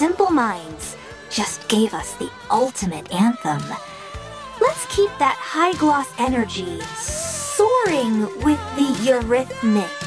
Simple Minds just gave us the ultimate anthem. Let's keep that high gloss energy soaring with the Eurythmics.